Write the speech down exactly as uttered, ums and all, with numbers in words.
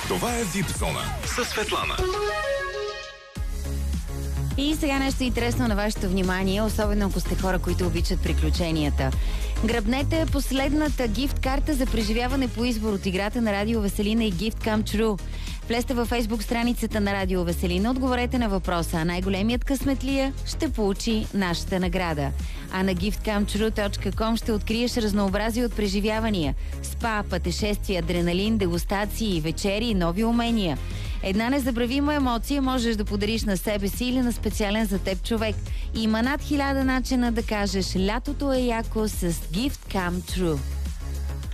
Това е Вип зона със Светлана. И сега нещо интересно на вашето внимание, особено ако сте хора, които обичат приключенията. Гръбнете последната гифт карта за преживяване по избор от играта на Радио Веселина и Gift Come True. Влезте във Фейсбук страницата на Радио Веселина, отговорете на въпроса, а най-големият късметлия ще получи нашата награда. А на gift come true точка com ще откриеш разнообразие от преживявания. Спа, пътешествия, адреналин, дегустации, вечери и нови умения. Една незабравима емоция можеш да подариш на себе си или на специален за теб човек. Има над хиляда начина да кажеш: лятото е яко с Gift Come True.